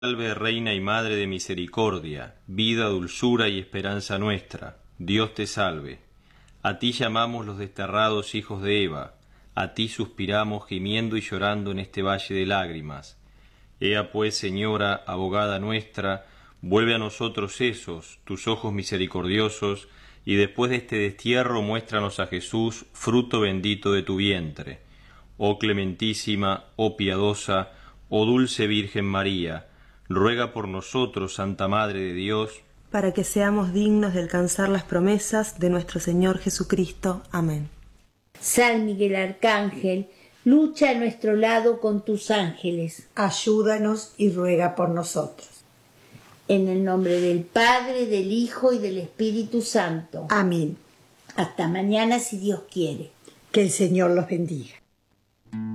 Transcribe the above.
Salve, Reina y Madre de Misericordia, vida, dulzura y esperanza nuestra. Dios te salve. A ti llamamos los desterrados hijos de Eva, a ti suspiramos gimiendo y llorando en este valle de lágrimas. Ea pues, Señora, abogada nuestra, vuelve a nosotros esos, tus ojos misericordiosos, y después de este destierro muéstranos a Jesús, fruto bendito de tu vientre. Oh clementísima, oh piadosa, oh dulce Virgen María, ruega por nosotros, Santa Madre de Dios, para que seamos dignos de alcanzar las promesas de nuestro Señor Jesucristo. Amén. San Miguel Arcángel, lucha a nuestro lado con tus ángeles. Ayúdanos y ruega por nosotros. En el nombre del Padre, del Hijo y del Espíritu Santo. Amén. Hasta mañana si Dios quiere. Que el Señor los bendiga.